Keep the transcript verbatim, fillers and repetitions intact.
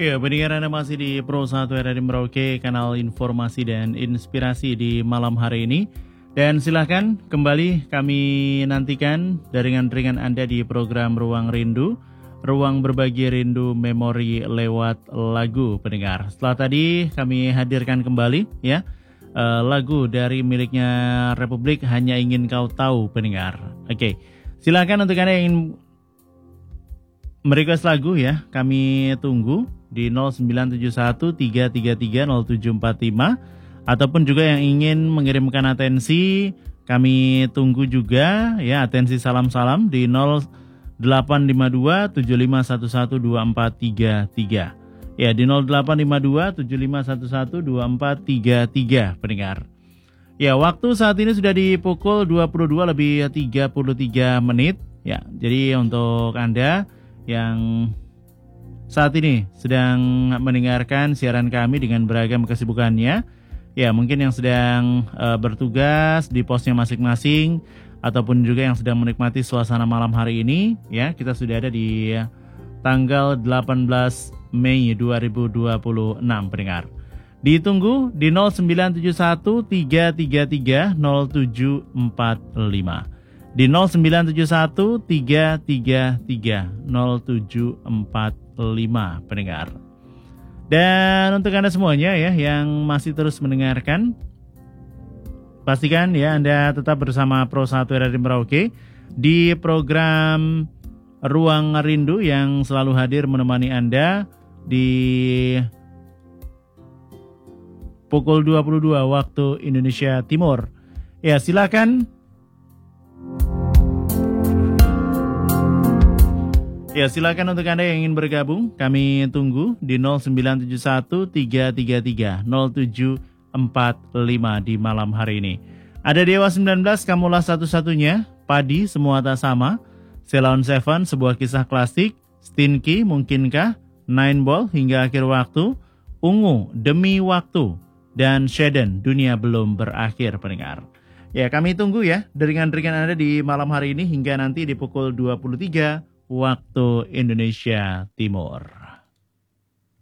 Ya, pendengar Anda masih di Pro satu R R I Merauke, kanal informasi dan inspirasi di malam hari ini. Dan silahkan kembali kami nantikan jaringan-jaringan Anda di program Ruang Rindu, ruang berbagi rindu memori lewat lagu, pendengar. Setelah tadi kami hadirkan kembali ya uh, lagu dari miliknya Republik Hanya Ingin Kau Tahu, pendengar. Oke, silahkan untuk Anda yang ingin merequest lagu ya, kami tunggu di nol sembilan tujuh satu tiga tiga tiga nol tujuh empat lima, ataupun juga yang ingin mengirimkan atensi, kami tunggu juga ya atensi salam-salam di nol delapan lima dua tujuh lima satu satu dua empat tiga tiga. Ya, di nol delapan lima dua tujuh lima satu satu dua empat tiga tiga, pendengar. Ya, waktu saat ini sudah di pukul dua puluh dua lebih tiga puluh tiga menit ya. Jadi untuk Anda yang saat ini sedang mendengarkan siaran kami dengan beragam kesibukannya, ya mungkin yang sedang uh, bertugas di posnya masing-masing, ataupun juga yang sedang menikmati suasana malam hari ini, ya kita sudah ada di tanggal delapan belas Mei dua ribu dua puluh enam, pendengar. Ditunggu di nol sembilan tujuh satu tiga tiga tiga nol tujuh empat lima. Di nol sembilan tujuh satu tiga tiga tiga nol tujuh empat lima, pendengar. Dan untuk Anda semuanya ya yang masih terus mendengarkan, pastikan ya Anda tetap bersama Pro satu R R I Merauke di program Ruang Rindu yang selalu hadir menemani Anda di pukul dua puluh dua waktu Indonesia Timur. Ya, silakan. Ya, silakan untuk Anda yang ingin bergabung, kami tunggu di nol sembilan tujuh satu tiga tiga tiga nol tujuh empat lima di malam hari ini. Ada Dewa sembilan belas, Kamulah Satu-Satunya, Padi, Semua Tak Sama, Ceylon Seven, Sebuah Kisah Klasik, Stinky, Mungkinkah, Nine Ball, Hingga Akhir Waktu, Ungu, Demi Waktu, dan Shaden, Dunia Belum Berakhir, pendengar. Ya, kami tunggu ya jaringan-jaringan Anda di malam hari ini hingga nanti di pukul dua puluh tiga waktu Indonesia Timur.